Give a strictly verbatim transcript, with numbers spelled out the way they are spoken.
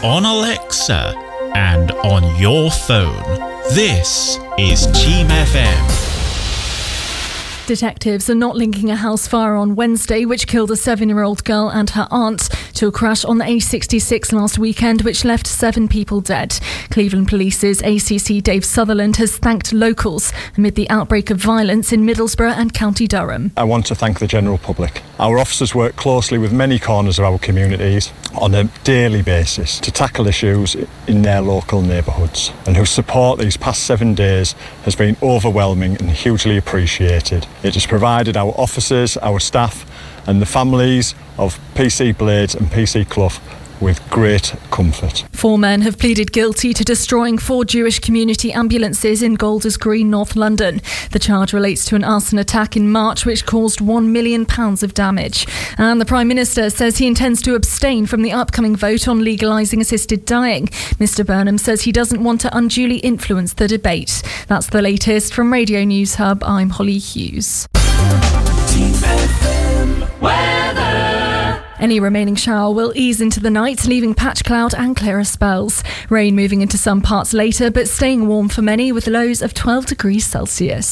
on Alexa, and on your phone. This is Team F M. Detectives are not linking a house fire on Wednesday, which killed a seven-year-old girl and her aunt, to a crash on the A sixty-six last weekend, which left seven people dead. Cleveland Police's A C C Dave Sutherland has thanked locals amid the outbreak of violence in Middlesbrough and County Durham. I want to thank the general public. Our officers work closely with many corners of our communities on a daily basis to tackle issues in their local neighbourhoods, and whose support these past seven days has been overwhelming and hugely appreciated. It has provided our officers, our staff and the families of P C Blades and P C Clough with great comfort. Four men have pleaded guilty to destroying four Jewish community ambulances in Golders Green, North London. The charge relates to an arson attack in March which caused one million pounds of damage. And the Prime Minister says he intends to abstain from the upcoming vote on legalising assisted dying. Mister Burnham says he doesn't want to unduly influence the debate. That's the latest from Radio News Hub. I'm Holly Hughes. Team F M weather. Any remaining shower will ease into the night, leaving patch cloud and clearer spells. Rain moving into some parts later, but staying warm for many with lows of twelve degrees Celsius.